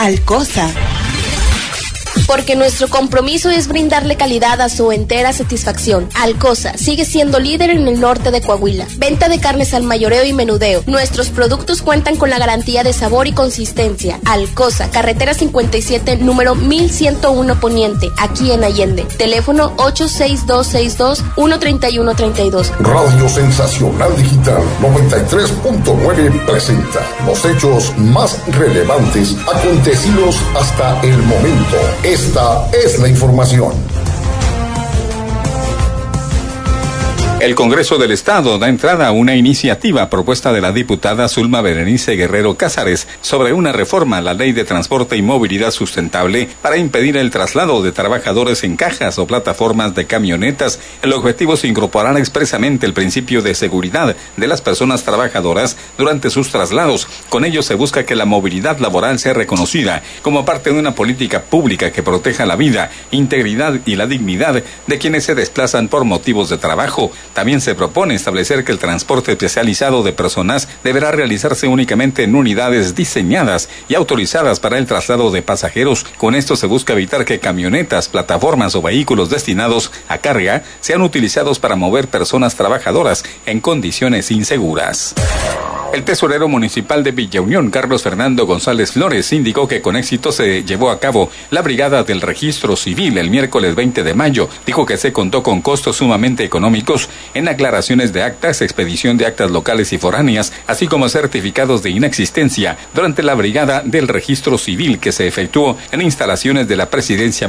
Alcosa. Porque nuestro compromiso es brindarle calidad a su entera satisfacción. Alcosa sigue siendo líder en el norte de Coahuila. Venta de carnes al mayoreo y menudeo. Nuestros productos cuentan con la garantía de sabor y consistencia. Alcosa, carretera 57, número 1101 Poniente, aquí en Allende. Teléfono 86262-13132. Radio Sensacional Digital 93.9 presenta los hechos más relevantes acontecidos hasta el momento. Esta es la información. El Congreso del Estado da entrada a una iniciativa propuesta de la diputada Zulma Berenice Guerrero Cázares sobre una reforma a la Ley de Transporte y Movilidad Sustentable para impedir el traslado de trabajadores en cajas o plataformas de camionetas. El objetivo es incorporar expresamente el principio de seguridad de las personas trabajadoras durante sus traslados. Con ello se busca que la movilidad laboral sea reconocida como parte de una política pública que proteja la vida, integridad y la dignidad de quienes se desplazan por motivos de trabajo. También se propone establecer que el transporte especializado de personas deberá realizarse únicamente en unidades diseñadas y autorizadas para el traslado de pasajeros. Con esto se busca evitar que camionetas, plataformas o vehículos destinados a carga sean utilizados para mover personas trabajadoras en condiciones inseguras. El tesorero municipal de Villa Unión, Carlos Fernando González Flores, indicó que con éxito se llevó a cabo la brigada del registro civil el miércoles 20 de mayo. Dijo que se contó con costos sumamente económicos en aclaraciones de actas, expedición de actas locales y foráneas, así como certificados de inexistencia durante la brigada del registro civil que se efectuó en instalaciones de la presidencia